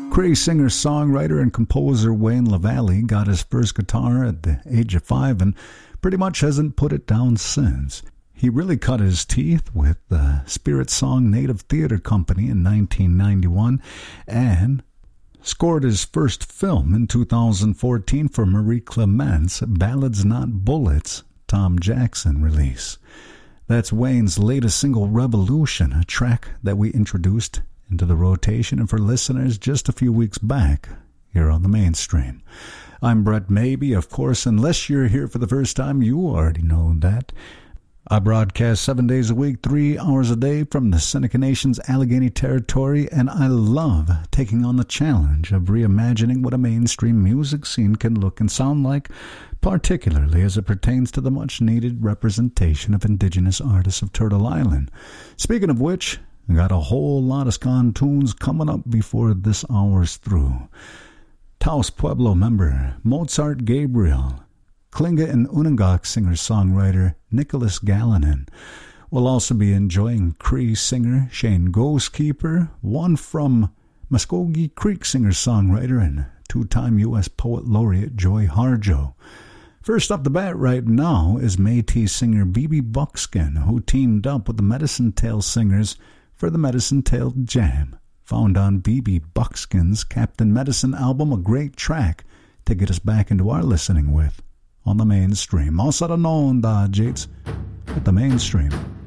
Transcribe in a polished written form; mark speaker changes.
Speaker 1: Cray singer, songwriter, and composer Wayne LaValle got his first guitar at the age of 5 and pretty much hasn't put it down since. He really cut his teeth with the Spirit Song Native Theater Company in 1991 and scored his first film in 2014 for Marie Clement's Ballads Not Bullets, Tom Jackson release. That's Wayne's latest single, Revolution, a track that we introduced into the rotation and for listeners just a few weeks back here on the Mainstream. I'm Brett Maybe, of course. Unless you're here for the first time, you already know that. I broadcast 7 days a week, 3 hours a day from the Seneca Nation's Allegheny Territory, and I love taking on the challenge of reimagining what a mainstream music scene can look and sound like, particularly as it pertains to the much-needed representation of Indigenous artists of Turtle Island. Speaking of which, I got a whole lot of Skan tunes coming up before this hour's through. Taos Pueblo member Mozart Gabriel, Klinga and Unangak singer-songwriter Nicholas Gallinen. We'll also be enjoying Cree singer Shane Ghostkeeper, one from Muskogee Creek singer-songwriter and two-time U.S. Poet Laureate Joy Harjo. First up the bat right now is Métis singer BB Buckskin, who teamed up with the Medicine Tail Singers for the Medicine Tail Jam, found on BB Buckskin's Captain Medicine album, a great track to get us back into our listening with on the Mainstream. Also known, Jates, with the Mainstream.